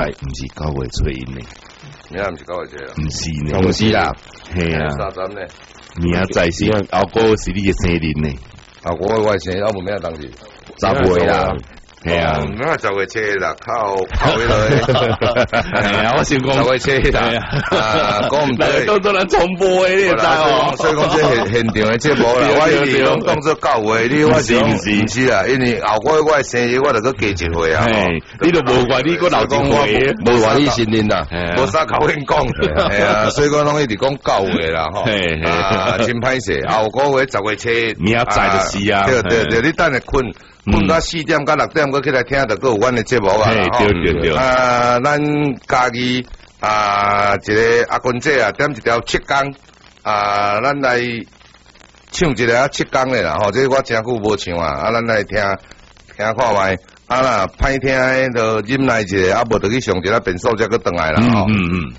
唔是9月初1呢？ 明仔毋是9月初啊？ 唔是呢？ 唔是啦， 係啊， 3呢？ 明仔載是後個月是你嘅生日呢？ 啊，我生日，我唔明仔當時 10月啦， 係啊， 明仔10月初啦，靠迄個， 係啊，我想講 10月初啦，講唔對， 都咱重播嘅，你知哦？ 所以講這現場嘅節目啦，我以為講當作9月，你我是唔是啦？因為後個月我生日，我就去加一回啊。 你都無怪你個老公話， 無話你生日啦， 無啥口應講，係啊，所以講攏一直講9月啦，吼，真歹勢，後個月10月初， 明仔載就是啊， 對，你等下困到4點到6點，我起來聽就有阮嘅節目啊， 對， 咱家己一個阿君姐啊，點一條七工，咱來唱一個七工嘅啦，吼，這我真久無唱啊，咱來聽看覓，若歹聽就忍耐一下，無就去上一個變數才去轉來啦，吼。